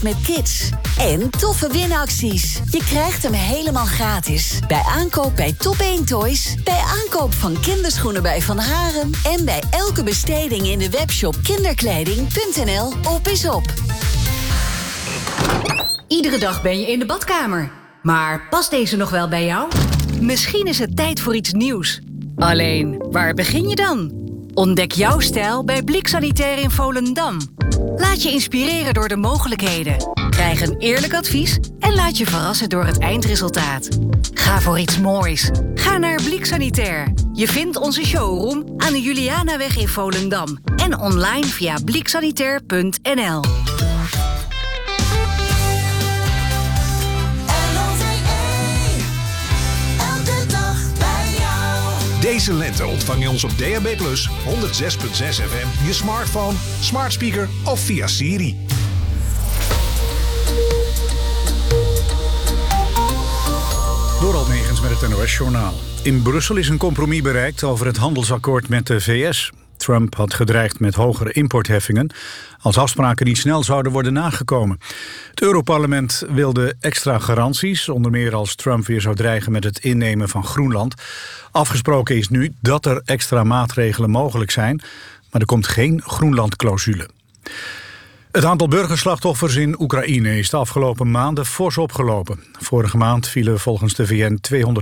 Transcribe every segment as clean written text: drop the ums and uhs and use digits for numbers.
met kids. En toffe winacties. Je krijgt hem helemaal gratis. Bij aankoop bij Top 1 Toys, bij aankoop van kinderschoenen bij Van Haren en bij elke besteding in de webshop kinderkleding.nl op is op. Iedere dag ben je in de badkamer. Maar past deze nog wel bij jou? Misschien is het tijd voor iets nieuws. Alleen, waar begin je dan? Ontdek jouw stijl bij Blik Sanitair in Volendam. Laat je inspireren door de mogelijkheden. Krijg een eerlijk advies en laat je verrassen door het eindresultaat. Ga voor iets moois. Ga naar Blik Sanitair. Je vindt onze showroom aan de Julianaweg in Volendam. En online via bliksanitair.nl. Deze lente ontvang je ons op DAB+, 106.6 FM, je smartphone, smart speaker of via Siri. Dorald Megens met het NOS-journaal. In Brussel is een compromis bereikt over het handelsakkoord met de VS. Trump had gedreigd met hogere importheffingen als afspraken niet snel zouden worden nagekomen. Het Europarlement wilde extra garanties, onder meer als Trump weer zou dreigen met het innemen van Groenland. Afgesproken is nu dat er extra maatregelen mogelijk zijn, maar er komt geen Groenland-clausule. Het aantal burgerslachtoffers in Oekraïne is de afgelopen maanden fors opgelopen. Vorige maand vielen volgens de VN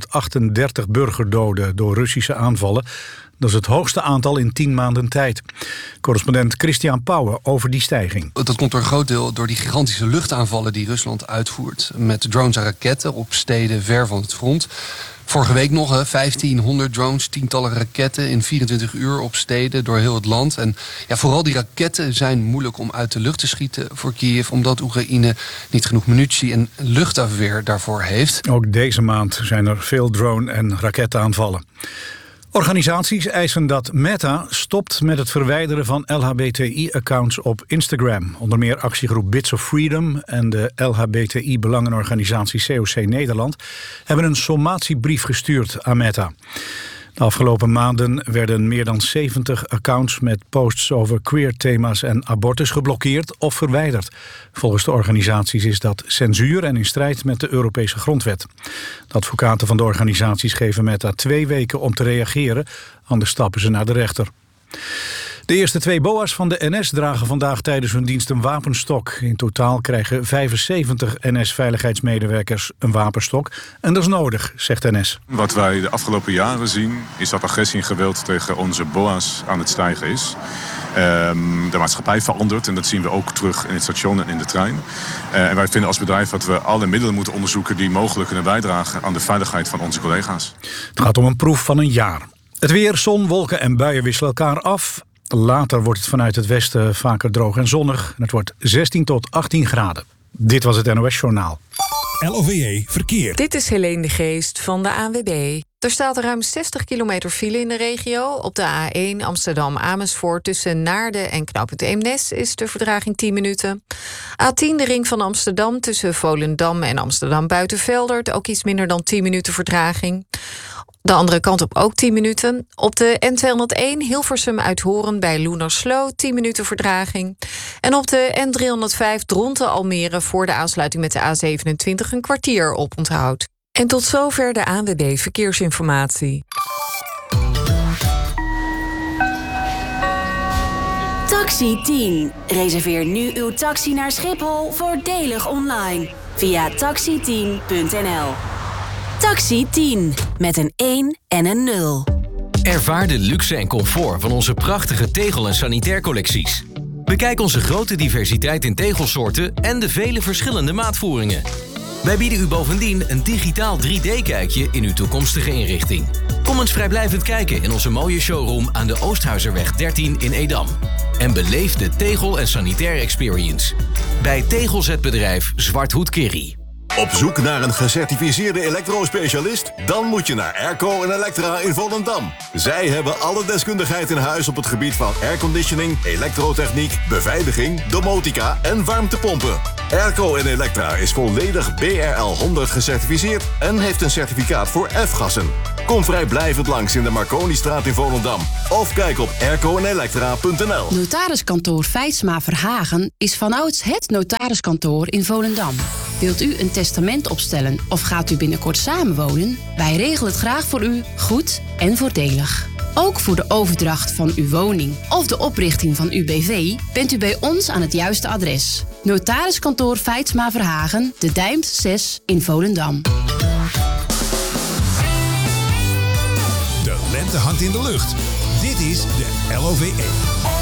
238 burgerdoden door Russische aanvallen. Dat is het hoogste aantal in 10 maanden tijd. Correspondent Christian Pauwen over die stijging. Dat komt door een groot deel door die gigantische luchtaanvallen die Rusland uitvoert. Met drones en raketten op steden ver van het front. Vorige week nog 1500 drones, tientallen raketten in 24 uur op steden door heel het land. En ja, vooral die raketten zijn moeilijk om uit de lucht te schieten voor Kiev, omdat Oekraïne niet genoeg munitie en luchtafweer daarvoor heeft. Ook deze maand zijn er veel drone- en raketaanvallen. Organisaties eisen dat Meta stopt met het verwijderen van LHBTI-accounts op Instagram. Onder meer actiegroep Bits of Freedom en de LHBTI-belangenorganisatie COC Nederland hebben een sommatiebrief gestuurd aan Meta. De afgelopen maanden werden meer dan 70 accounts met posts over queer-thema's en abortus geblokkeerd of verwijderd. Volgens de organisaties is dat censuur en in strijd met de Europese grondwet. De advocaten van de organisaties geven Meta 2 weken om te reageren, anders stappen ze naar de rechter. De eerste 2 BOA's van de NS dragen vandaag tijdens hun dienst een wapenstok. In totaal krijgen 75 NS-veiligheidsmedewerkers een wapenstok. En dat is nodig, zegt NS. Wat wij de afgelopen jaren zien is dat agressie en geweld tegen onze BOA's aan het stijgen is. De maatschappij verandert en dat zien we ook terug in het station en in de trein. En wij vinden als bedrijf dat we alle middelen moeten onderzoeken die mogelijk kunnen bijdragen aan de veiligheid van onze collega's. Het gaat om een proef van een jaar. Het weer, zon, wolken en buien wisselen elkaar af. Later wordt het vanuit het westen vaker droog en zonnig. En het wordt 16 tot 18 graden. Dit was het NOS Journaal. LOVE Verkeer. Dit is Helene de Geest van de ANWB. Er staat ruim 60 kilometer file in de regio. Op de A1 Amsterdam-Amersfoort tussen Naarden en knooppunt Eemnes is de vertraging 10 minuten. A10 de ring van Amsterdam tussen Volendam en Amsterdam-Buitenveldert. Ook iets minder dan 10 minuten vertraging. De andere kant op ook 10 minuten. Op de N201 Hilversum uit Hoorn bij Loenersloot 10 minuten vertraging. En op de N305 Dronten-Almere voor de aansluiting met de A27 een kwartier op onthoud. En tot zover de ANWB Verkeersinformatie. Taxi 10. Reserveer nu uw taxi naar Schiphol voordelig online via taxi10.nl. Taxi 10 met een 1 en een 0. Ervaar de luxe en comfort van onze prachtige tegel- en sanitaircollecties. Bekijk onze grote diversiteit in tegelsoorten en de vele verschillende maatvoeringen. Wij bieden u bovendien een digitaal 3D-kijkje in uw toekomstige inrichting. Kom eens vrijblijvend kijken in onze mooie showroom aan de Oosthuizerweg 13 in Edam. En beleef de tegel- en sanitair experience. Bij tegelzetbedrijf Zwarthoed Kerry. Op zoek naar een gecertificeerde elektrospecialist? Dan moet je naar Airco en Electra in Volendam. Zij hebben alle deskundigheid in huis op het gebied van airconditioning, elektrotechniek, beveiliging, domotica en warmtepompen. Airco en Electra is volledig BRL 100 gecertificeerd en heeft een certificaat voor F-gassen. Kom vrijblijvend langs in de Marconistraat in Volendam. Of kijk op airco-en-elektra.nl. Notariskantoor Feitsma Verhagen is vanouds het notariskantoor in Volendam. Wilt u een testament opstellen of gaat u binnenkort samenwonen? Wij regelen het graag voor u, goed en voordelig. Ook voor de overdracht van uw woning of de oprichting van uw BV bent u bij ons aan het juiste adres. Notariskantoor Feitsma Verhagen, De Dijmt 6 in Volendam. De lente hangt in de lucht. Dit is de LOVE.